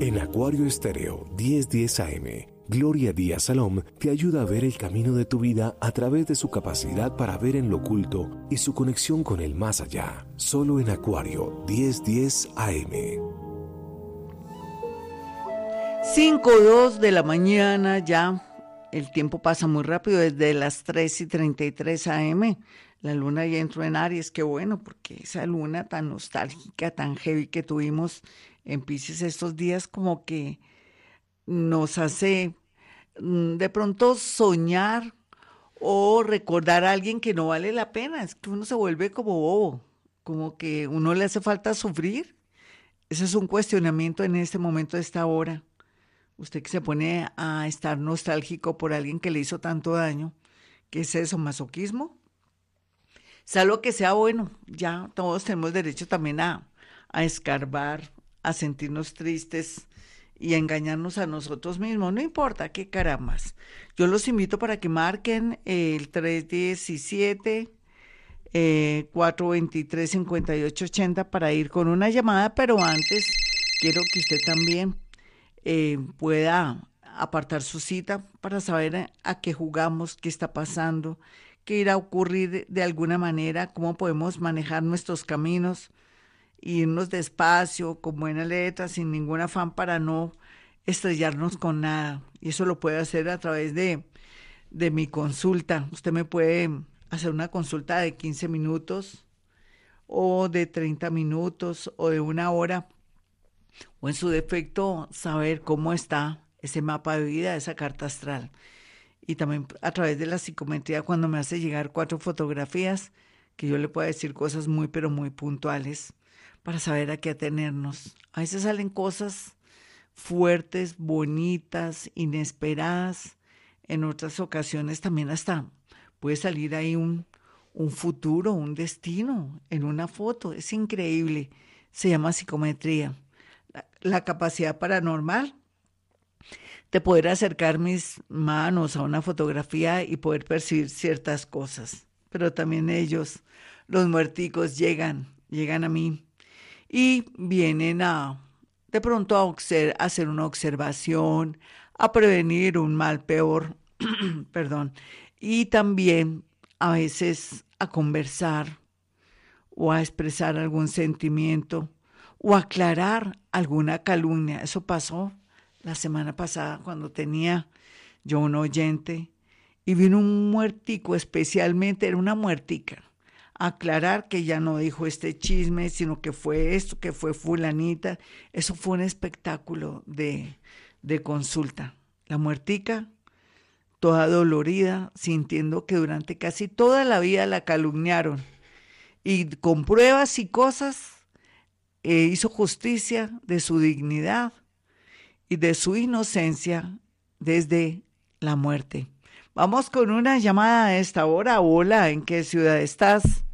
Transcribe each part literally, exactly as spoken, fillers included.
En Acuario Estéreo diez diez A M, Gloria Díaz Salom te ayuda a ver el camino de tu vida a través de su capacidad para ver en lo oculto y su conexión con el más allá. Solo en Acuario diez diez A M. cinco o dos de la mañana ya. El tiempo pasa muy rápido, desde las tres y treinta y tres A M. La luna ya entró en Aries, qué bueno, porque esa luna tan nostálgica, tan heavy que tuvimos en Piscis estos días, como que nos hace mm, de pronto soñar o recordar a alguien que no vale la pena. Es que uno se vuelve como bobo, como que uno le hace falta sufrir. Ese es un cuestionamiento en este momento, de esta hora. Usted que se pone a estar nostálgico por alguien que le hizo tanto daño, ¿qué es eso? ¿Masoquismo? Salvo que sea bueno, ya todos tenemos derecho también a, a escarbar, a sentirnos tristes y a engañarnos a nosotros mismos, no importa qué carambas. Yo los invito para que marquen el tres diecisiete, eh, cuatro veintitrés, cincuenta y ocho ochenta para ir con una llamada, pero antes quiero que usted también eh, pueda apartar su cita para saber a qué jugamos, qué está pasando, qué irá a ocurrir de, de alguna manera, cómo podemos manejar nuestros caminos, irnos despacio, con buena letra, sin ningún afán para no estrellarnos con nada. Y eso lo puede hacer a través de, de mi consulta. Usted me puede hacer una consulta de quince minutos o de treinta minutos o de una hora, o en su defecto saber cómo está ese mapa de vida, esa carta astral. Y también a través de la psicometría, cuando me hace llegar cuatro fotografías, que yo le pueda decir cosas muy, pero muy puntuales, para saber a qué atenernos. A veces salen cosas fuertes, bonitas, inesperadas. En otras ocasiones también hasta puede salir ahí un, un futuro, un destino en una foto. Es increíble. Se llama psicometría. La, la capacidad paranormal de poder acercar mis manos a una fotografía y poder percibir ciertas cosas. Pero también ellos, los muerticos, llegan, llegan a mí y vienen a, de pronto, a, obser- a hacer una observación, a prevenir un mal peor, perdón, y también a veces a conversar o a expresar algún sentimiento o aclarar alguna calumnia. Eso pasó la semana pasada cuando tenía yo un oyente y vino un muertico, especialmente, era una muertica, a aclarar que ella no dijo este chisme, sino que fue esto, que fue fulanita. Eso fue un espectáculo de, de consulta. La muertica, toda dolorida, sintiendo que durante casi toda la vida la calumniaron, y con pruebas y cosas eh, hizo justicia de su dignidad y de su inocencia desde la muerte. Vamos con una llamada a esta hora. Hola, ¿en qué ciudad estás?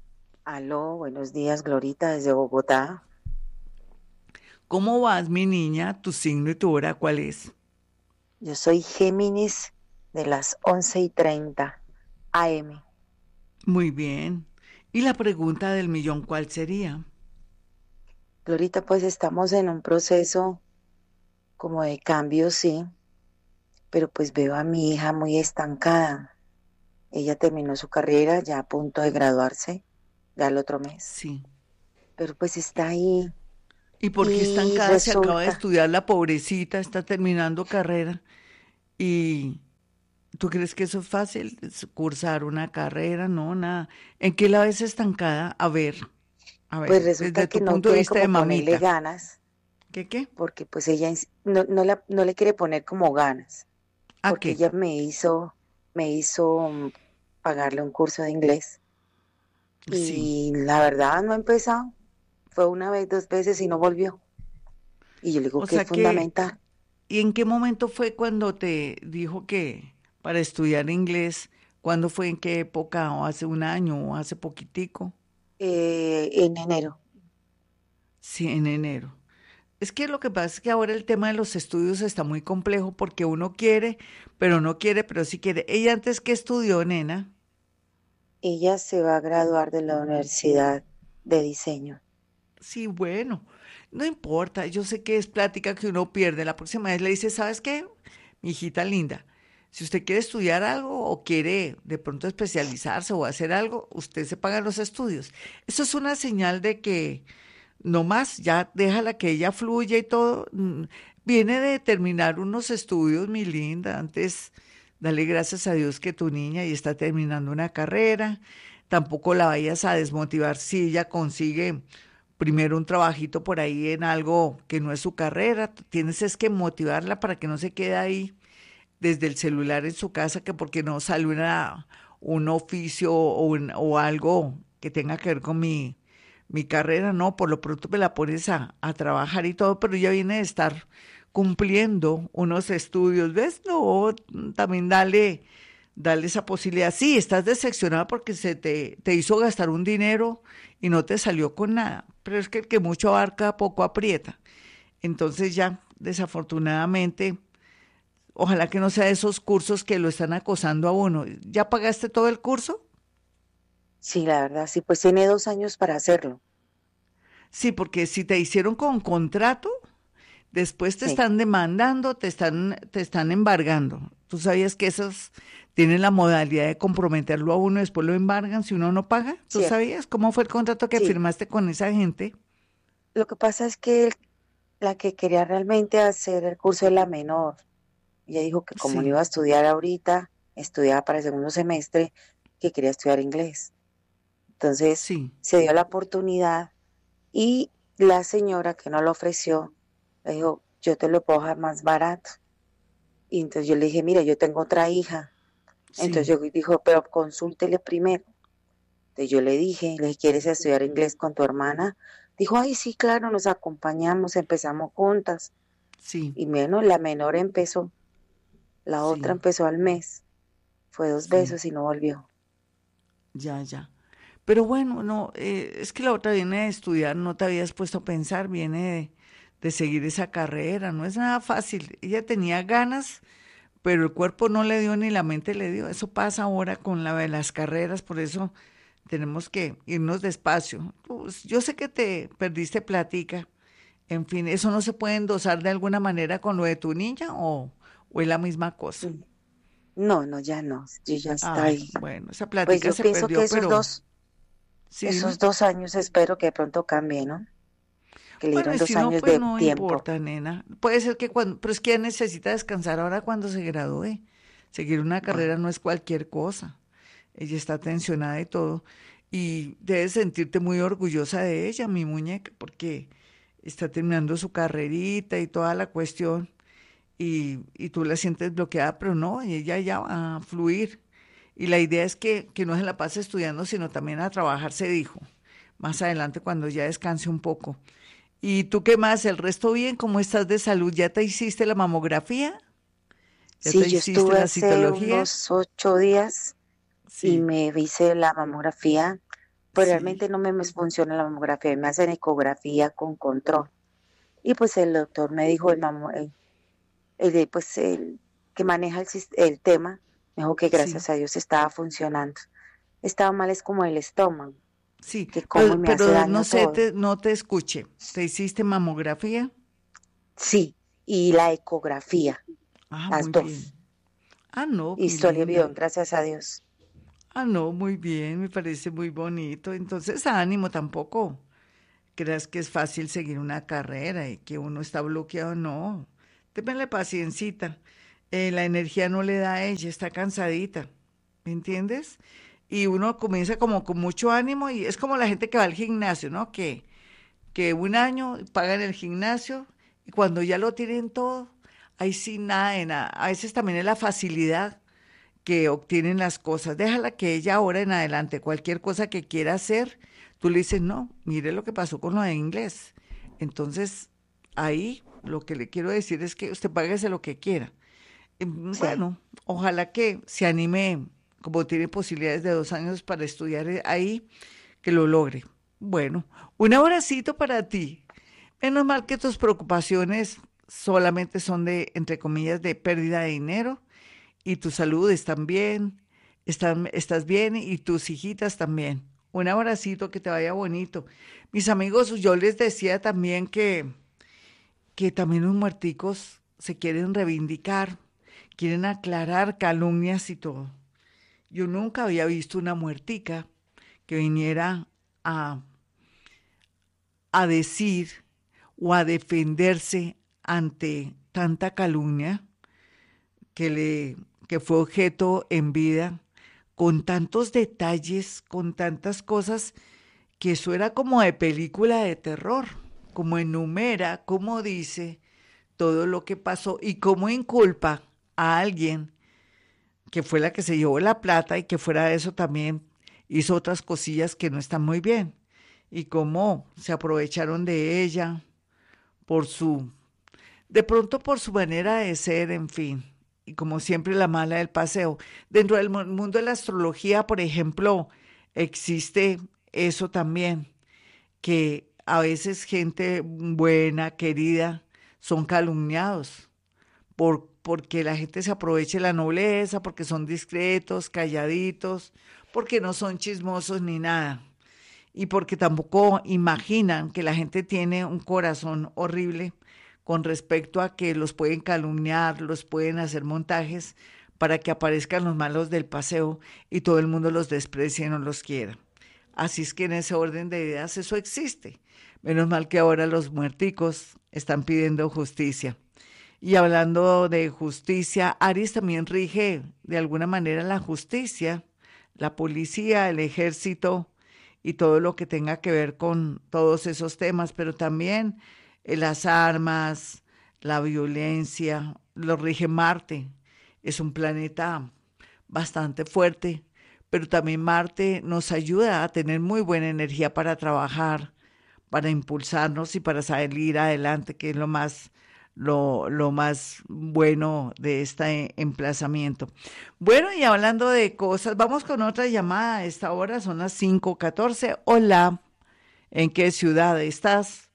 Aló, buenos días, Glorita, desde Bogotá. ¿Cómo vas, mi niña? ¿Tu signo y tu hora cuál es? Yo soy Géminis de las once y treinta A M. Muy bien. ¿Y la pregunta del millón cuál sería? Glorita, pues estamos en un proceso como de cambio, sí, pero pues veo a mi hija muy estancada. Ella terminó su carrera ya a punto de graduarse, ya el otro mes, Sí. pero pues está ahí ¿Y por qué y estancada? Se acaba de resulta, estudiar, la pobrecita, está terminando carrera. ¿Y tú crees que eso es fácil? ¿Es cursar una carrera? No, nada. ¿En qué la ves estancada? A ver, a pues ver, resulta desde que tu no punto de quiere vista de como ponerle mamita. ganas, ¿Qué qué? porque pues ella ins- no, no, la- no le quiere poner como ganas. ¿A Porque qué? ella me hizo, me hizo mm, pagarle un curso de inglés Sí. y la verdad no ha empezado. Fue una vez, dos veces y no volvió. Y yo le digo O que es sea que, fundamental. ¿y en qué momento fue cuando te dijo que para estudiar inglés? ¿Cuándo fue? ¿En qué época? ¿O hace un año? ¿O hace poquitico? Eh, en enero. Sí, en enero. Es que lo que pasa es que ahora el tema de los estudios está muy complejo porque uno quiere, pero no quiere, pero sí quiere. Ella antes que estudió, nena. Ella se va a graduar de la Universidad de Diseño. Sí, bueno. No importa, yo sé que es plática que uno pierde. La próxima vez le dice, ¿sabes qué? Mi hijita linda, si usted quiere estudiar algo o quiere de pronto especializarse o hacer algo, usted se paga los estudios. Eso es una señal de que no más, ya déjala que ella fluya y todo. Mm, Viene de terminar unos estudios, mi linda. Antes, dale gracias a Dios que tu niña ya está terminando una carrera. Tampoco la vayas a desmotivar si ella consigue primero un trabajito por ahí en algo que no es su carrera. Tienes es que motivarla para que no se quede ahí desde el celular en su casa, que porque no sale una, un oficio o, un- o algo que tenga que ver con mi, mi carrera, no, por lo pronto me la pones a, a trabajar y todo, pero ya viene de estar cumpliendo unos estudios, ¿ves? No, también dale, dale esa posibilidad. Sí, estás decepcionada porque se te, te hizo gastar un dinero y no te salió con nada, pero es que el que mucho abarca, poco aprieta. Entonces ya, desafortunadamente, ojalá que no sea de esos cursos que lo están acosando a uno. ¿Ya pagaste todo el curso? Sí, la verdad, sí, pues tiene dos años para hacerlo. Sí, porque si te hicieron con contrato, después te Sí, están demandando, te están, te están embargando. ¿Tú sabías que esos tienen la modalidad de comprometerlo a uno, después lo embargan si uno no paga? ¿Tú cierto. sabías cómo fue el contrato que Sí, firmaste con esa gente? lo que pasa es que la que quería realmente hacer el curso es la menor. Ella dijo que como no Sí, iba a estudiar ahorita, estudiaba para el segundo semestre, que quería estudiar inglés. Entonces sí, se dio la oportunidad y la señora que no lo ofreció, le dijo, yo te lo puedo dejar más barato. Y entonces yo le dije, mira, yo tengo otra hija. Entonces sí, yo dijo, pero consúltele primero. Entonces yo le dije, ¿le quieres estudiar inglés con tu hermana? Dijo, ay, sí, claro, nos acompañamos, empezamos juntas. sí, Y menos, la menor empezó, la otra sí, empezó al mes. Fue dos sí, besos y no volvió. ya, ya. Pero bueno, no, eh, es que la otra viene de estudiar, no te habías puesto a pensar, viene de, de seguir esa carrera, no es nada fácil. Ella tenía ganas, pero el cuerpo no le dio ni la mente le dio. Eso pasa ahora con la de las carreras, por eso tenemos que irnos despacio. Pues, yo sé que te perdiste platica, en fin, ¿eso no se puede endosar de alguna manera con lo de tu niña o, o es la misma cosa? Mm. No, no, ya no, yo ya está Ay, ahí. bueno, esa Pues plática yo se pienso que perdió, esos pero dos, sí, esos dime. dos años espero que de pronto cambie, ¿no? Que le Bueno, dieron y si dos no, años pues de no tiempo. importa, nena. Puede ser que cuando, pero es que ella necesita descansar ahora cuando se gradúe. Seguir una Bueno, carrera no es cualquier cosa. Ella está tensionada y todo. Y debes sentirte muy orgullosa de ella, mi muñeca, porque está terminando su carrerita y toda la cuestión. Y, y tú la sientes bloqueada, pero no, y ella ya va a fluir. Y la idea es que, que no se la pase estudiando, sino también a trabajar, se dijo. Más adelante, cuando ya descanse un poco. ¿Y tú qué más? ¿El resto bien? ¿Cómo estás de salud? ¿Ya te hiciste la mamografía? ¿Ya sí, te yo hiciste estuve la hace citología? unos ocho días y Sí, me hice la mamografía, pues sí, realmente no me, me funciona la mamografía, me hacen ecografía con control. Y pues el doctor me dijo, el, mamo- el, el de, pues el que maneja el, sis- el tema, me dijo que sí, gracias a Dios estaba funcionando. Estaba mal es como el estómago, sí. que como Pero, me hace pero no daño sé, todo. te, no te escuché. ¿Te hiciste mamografía? Sí, y la ecografía, Ah, las muy bien. dos. Ah, no, Y mi salió linda. bien, gracias a Dios. Ah, no, muy bien, me parece muy bonito. Entonces, ánimo tampoco. Creas que es fácil seguir una carrera y que uno está bloqueado, no. Ténle paciencita. Eh, la energía no le da a ella, está cansadita, ¿me entiendes? Y uno comienza como con mucho ánimo y es como la gente que va al gimnasio, ¿no? Que, que un año pagan el gimnasio y cuando ya lo tienen todo, ahí sí nada de nada. A veces también es la facilidad que obtienen las cosas. Déjala que ella ahora en adelante, cualquier cosa que quiera hacer, tú le dices, no, mire lo que pasó con lo de inglés. Entonces, ahí lo que le quiero decir es que usted páguese lo que quiera. Y, mm, Sí. bueno, ojalá que se anime, como tiene posibilidades de dos años para estudiar eh, ahí, que lo logre. Bueno, un abracito para ti. Menos mal que tus preocupaciones solamente son de, entre comillas, de pérdida de dinero y tu salud están bien, están, estás bien y tus hijitas también. Un abracito, que te vaya bonito. Mis amigos, yo les decía también que, que también los muerticos se quieren reivindicar, quieren aclarar calumnias y todo. Yo nunca había visto una muertica que viniera a, a decir o a defenderse ante tanta calumnia que, le, que fue objeto en vida, con tantos detalles, con tantas cosas, que eso era como de película de terror, como enumera, como dice todo lo que pasó y cómo inculpa a alguien que fue la que se llevó la plata y que fuera de eso también hizo otras cosillas que no están muy bien, y cómo se aprovecharon de ella por su, de pronto por su manera de ser, en fin, y como siempre la mala del paseo. Dentro del mundo de la astrología, por ejemplo, existe eso también, que a veces gente buena, querida, son calumniados por, porque la gente se aproveche de la nobleza, porque son discretos, calladitos, porque no son chismosos ni nada, y porque tampoco imaginan que la gente tiene un corazón horrible con respecto a que los pueden calumniar, los pueden hacer montajes para que aparezcan los malos del paseo y todo el mundo los desprecie y no los quiera. Así es que en ese orden de ideas eso existe. Menos mal que ahora los muerticos están pidiendo justicia. Y hablando de justicia, Aries también rige de alguna manera la justicia, la policía, el ejército y todo lo que tenga que ver con todos esos temas, pero también eh, las armas, la violencia, lo rige Marte. Es un planeta bastante fuerte, pero también Marte nos ayuda a tener muy buena energía para trabajar, para impulsarnos y para salir adelante, que es lo más, lo, lo más bueno de este emplazamiento. Bueno, y hablando de cosas, vamos con otra llamada a esta hora, son las cinco catorce. Hola, ¿en qué ciudad estás?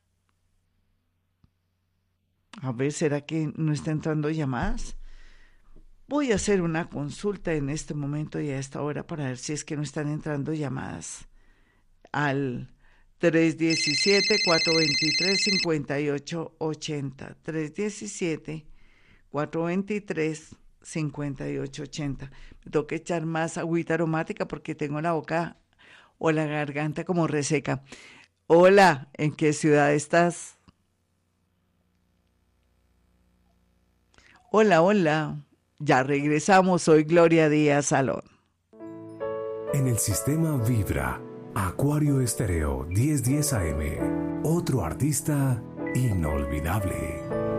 A ver, ¿será que no está entrando llamadas? Voy a hacer una consulta en este momento y a esta hora para ver si es que no están entrando llamadas al tres uno siete, cuatro dos tres, cinco ocho ocho cero. tres uno siete, cuatro dos tres, cinco ocho ocho cero. Me tengo que echar más agüita aromática porque tengo la boca o la garganta como reseca. Hola, ¿en qué ciudad estás? Hola, hola. Ya regresamos, soy Gloria Díaz Salón. En el sistema Vibra, Acuario Estéreo diez diez A M, otro artista inolvidable.